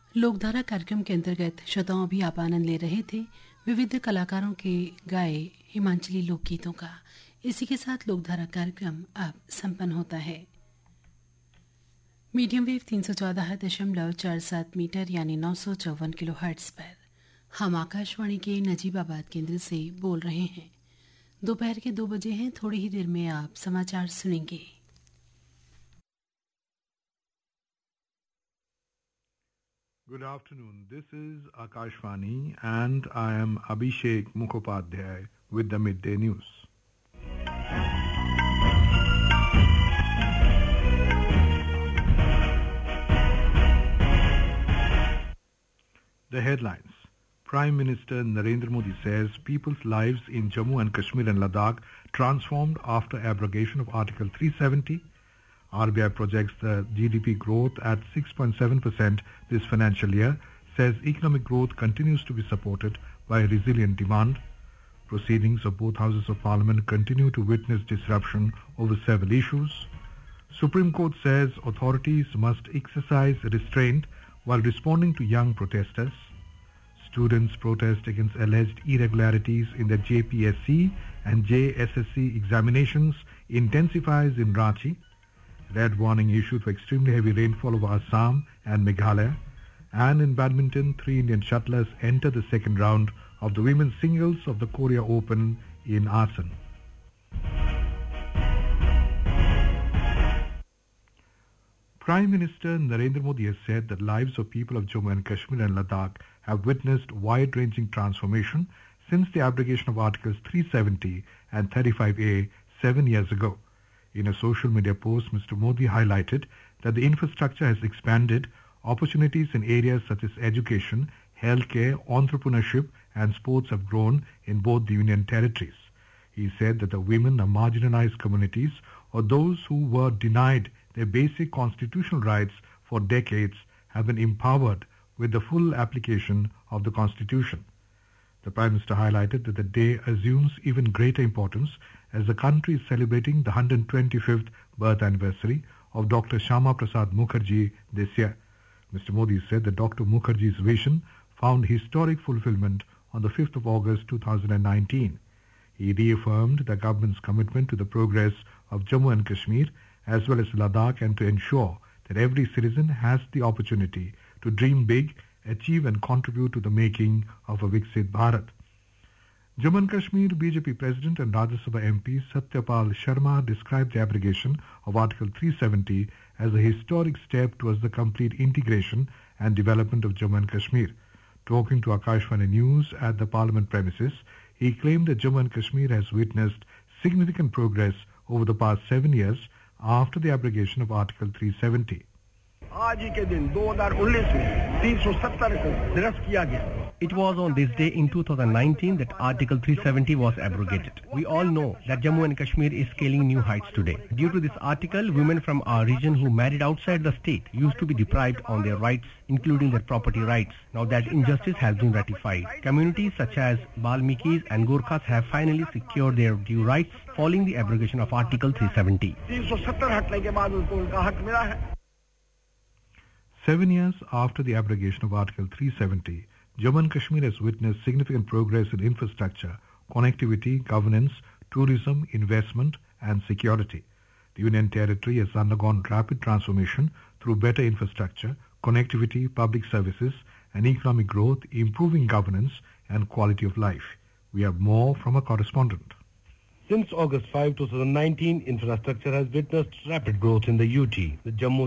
लोकधारा कार्यक्रम के अंतर्गत श्रोताओं भी आप आनंद ले रहे थे विविध कलाकारों के गाए हिमाचली लोकगीतों का। इसी के साथ लोकधारा कार्यक्रम अब संपन्न होता है। मीडियम वेव 314.47 मीटर यानी 954 किलोहर्ट्ज पर हम आकाशवाणी के नजीबाबाद केंद्र से बोल रहे हैं। दोपहर के 2 बजे हैं। थोड़ी ही देर में आप समाचार सुनेंगे। Good afternoon. This is Akashvani and I am Abhishek Mukhopadhyay with the Midday News. The headlines. Prime Minister Narendra Modi says people's lives in Jammu and Kashmir and Ladakh transformed after abrogation of Article 370. RBI projects the GDP growth at 6.7% this financial year, says economic growth continues to be supported by resilient demand. Proceedings of both houses of parliament continue to witness disruption over several issues. Supreme Court says authorities must exercise restraint while responding to young protesters. Students protest against alleged irregularities in the JPSC and JSSC examinations intensifies in Ranchi. Red warning issued for extremely heavy rainfall over Assam and Meghalaya. And in badminton, 3 Indian shuttlers enter the second round of the women's singles of the Korea Open in Asan. Prime Minister Narendra Modi has said that lives of people of Jammu and Kashmir and Ladakh have witnessed wide-ranging transformation since the abrogation of Articles 370 and 35A 7 years ago. In a social media post, Mr. Modi highlighted that the infrastructure has expanded, opportunities in areas such as education, healthcare, entrepreneurship and sports have grown in both the Union territories. He said that the women of marginalized communities or those who were denied their basic constitutional rights for decades have been empowered with the full application of the Constitution. The Prime Minister highlighted that the day assumes even greater importance as the country is celebrating the 125th birth anniversary of Dr. Shyama Prasad Mukherjee this year. Mr. Modi said that Dr. Mukherjee's vision found historic fulfillment on the 5th of August 2019. He reaffirmed the government's commitment to the progress of Jammu and Kashmir as well as Ladakh and to ensure that every citizen has the opportunity to dream big, achieve and contribute to the making of a Viksit Bharat. Jammu and Kashmir BJP President and Rajya Sabha MP Satyapal Sharma described the abrogation of Article 370 as a historic step towards the complete integration and development of Jammu and Kashmir. Talking to Akashvani News at the Parliament premises, he claimed that Jammu and Kashmir has witnessed significant progress over the past 7 years after the abrogation of Article 370. आज ही के दिन 2019 में 370 को निरस्त किया गया. It was on this day in 2019 that Article 370 was abrogated. We all know that Jammu and Kashmir is scaling new heights today. Due to this article, women from our region who married outside the state used to be deprived on their rights, including their property rights. Now that injustice has been ratified. Communities such as Balmikis and Gorkhas have finally secured their due rights following the abrogation of Article 370. 370 हटने के बाद उनको उनका हक मिला है. 7 years after the abrogation of Article 370, Jammu and Kashmir has witnessed significant progress in infrastructure, connectivity, governance, tourism, investment and security. The Union Territory has undergone rapid transformation through better infrastructure, connectivity, public services and economic growth, improving governance and quality of life. We have more from a correspondent. Since August 5, 2019, infrastructure has witnessed rapid growth in the UT. The Jammu